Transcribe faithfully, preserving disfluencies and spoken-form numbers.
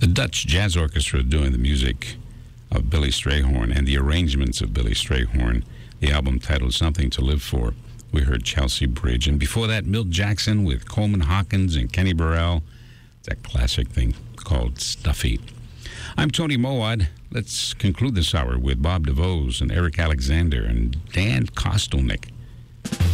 Dutch Jazz Orchestra doing the music of Billy Strayhorn and the arrangements of Billy Strayhorn. The album titled Something to Live For. We heard Chelsea Bridge. And before that, Milt Jackson with Coleman Hawkins and Kenny Burrell. That classic thing called Stuffy. I'm Tony Mowat. Let's conclude this hour with Bob DeVos and Eric Alexander and Dan Kostelnick.